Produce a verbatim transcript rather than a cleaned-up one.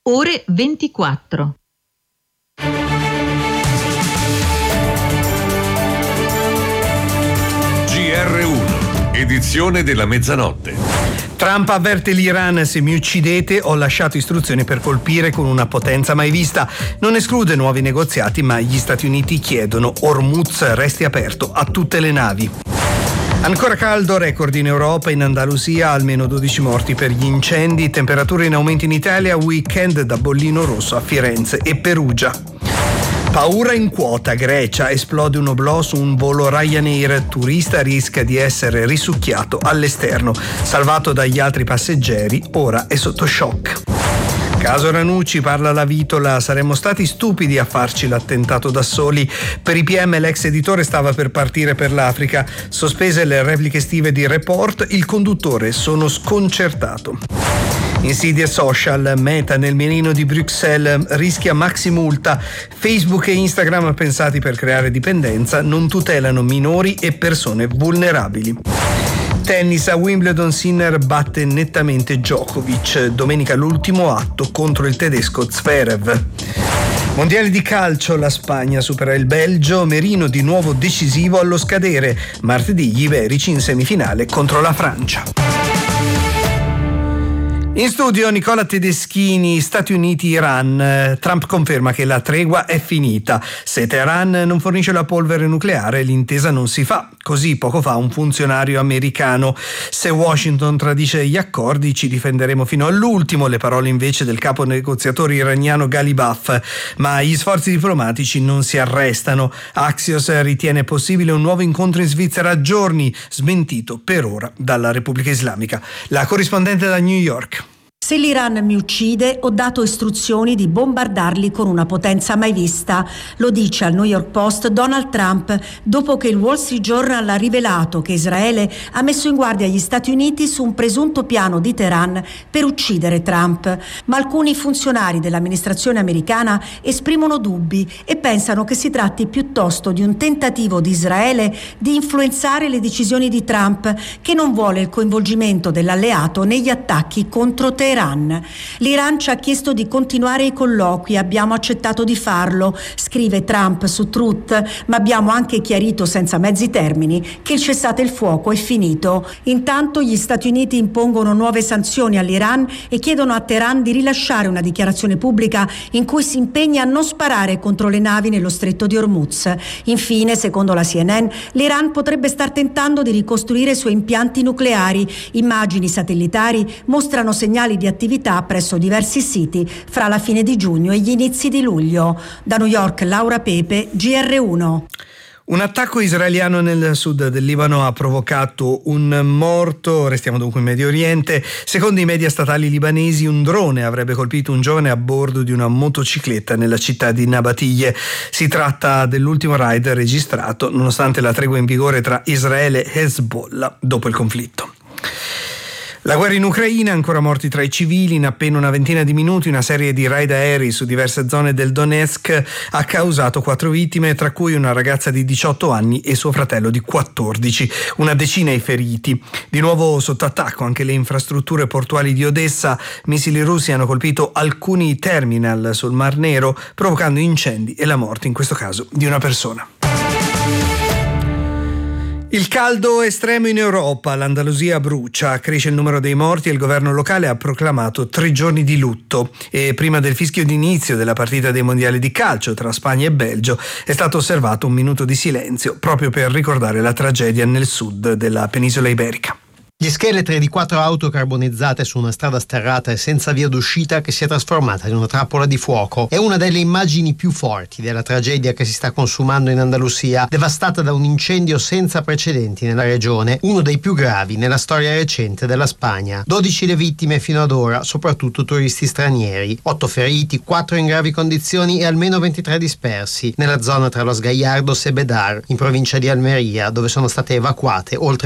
ore ventiquattro. G R uno, edizione della mezzanotte. Trump avverte l'Iran: se mi uccidete ho lasciato istruzioni per colpire con una potenza mai vista. Non esclude nuovi negoziati, ma gli Stati Uniti chiedono Hormuz resti aperto a tutte le navi. Ancora caldo, record in Europa, in Andalusia almeno dodici morti per gli incendi, temperature in aumento in Italia, weekend da bollino rosso a Firenze e Perugia. Paura in quota, Grecia, esplode un oblò su un volo Ryanair, turista rischia di essere risucchiato all'esterno, salvato dagli altri passeggeri, ora è sotto shock. Caso Ranucci, parla la Vitola, saremmo stati stupidi a farci l'attentato da soli. Per i P M l'ex editore stava per partire per l'Africa, sospese le repliche estive di Report, il conduttore sono sconcertato. Insidie social, Meta nel mirino di Bruxelles, rischia maxi multa. Facebook e Instagram, pensati per creare dipendenza, non tutelano minori e persone vulnerabili. Tennis, a Wimbledon Sinner batte nettamente Djokovic, domenica l'ultimo atto contro il tedesco Zverev. Mondiale di calcio, la Spagna supera il Belgio, Merino di nuovo decisivo allo scadere, martedì gli iberici in semifinale contro la Francia. In studio Nicola Tedeschini, Stati Uniti-Iran. Trump conferma che la tregua è finita. Se Teheran non fornisce la polvere nucleare, l'intesa non si fa. Così poco fa un funzionario americano. Se Washington tradisce gli accordi, ci difenderemo fino all'ultimo. Le parole invece del capo negoziatore iraniano Ghalibaf. Ma gli sforzi diplomatici non si arrestano. Axios ritiene possibile un nuovo incontro in Svizzera a giorni, smentito per ora dalla Repubblica Islamica. La corrispondente da New York. Se l'Iran mi uccide, ho dato istruzioni di bombardarli con una potenza mai vista. Lo dice al New York Post Donald Trump dopo che il Wall Street Journal ha rivelato che Israele ha messo in guardia gli Stati Uniti su un presunto piano di Teheran per uccidere Trump. Ma alcuni funzionari dell'amministrazione americana esprimono dubbi e pensano che si tratti piuttosto di un tentativo di Israele di influenzare le decisioni di Trump, che non vuole il coinvolgimento dell'alleato negli attacchi contro Teheran. L'Iran ci ha chiesto di continuare i colloqui, abbiamo accettato di farlo, scrive Trump su Truth, ma abbiamo anche chiarito senza mezzi termini che il cessate il fuoco è finito. Intanto gli Stati Uniti impongono nuove sanzioni all'Iran e chiedono a Teheran di rilasciare una dichiarazione pubblica in cui si impegna a non sparare contro le navi nello stretto di Hormuz. Infine, secondo la C N N, l'Iran potrebbe star tentando di ricostruire i suoi impianti nucleari. Immagini satellitari mostrano segnali di attività presso diversi siti fra la fine di giugno e gli inizi di luglio. Da New York, Laura Pepe, G R uno. Un attacco israeliano nel sud del Libano ha provocato un morto, restiamo dunque in Medio Oriente. Secondo i media statali libanesi, un drone avrebbe colpito un giovane a bordo di una motocicletta nella città di Nabatiyeh. Si tratta dell'ultimo raid registrato nonostante la tregua in vigore tra Israele e Hezbollah dopo il conflitto. La guerra in Ucraina, ancora morti tra i civili, in appena una ventina di minuti una serie di raid aerei su diverse zone del Donetsk ha causato quattro vittime, tra cui una ragazza di diciotto anni e suo fratello di quattordici, una decina i feriti. Di nuovo sotto attacco anche le infrastrutture portuali di Odessa, missili russi hanno colpito alcuni terminal sul Mar Nero, provocando incendi e la morte, in questo caso, di una persona. Il caldo estremo in Europa, l'Andalusia brucia, cresce il numero dei morti e il governo locale ha proclamato tre giorni di lutto. E prima del fischio d'inizio della partita dei mondiali di calcio tra Spagna e Belgio è stato osservato un minuto di silenzio proprio per ricordare la tragedia nel sud della penisola iberica. Gli scheletri di quattro auto carbonizzate su una strada sterrata e senza via d'uscita che si è trasformata in una trappola di fuoco è una delle immagini più forti della tragedia che si sta consumando in Andalusia, devastata da un incendio senza precedenti nella regione, uno dei più gravi nella storia recente della Spagna. dodici le vittime fino ad ora, soprattutto turisti stranieri, otto feriti, quattro in gravi condizioni e almeno ventitré dispersi nella zona tra Los Gallardos e Bedar, in provincia di Almeria, dove sono state evacuate oltre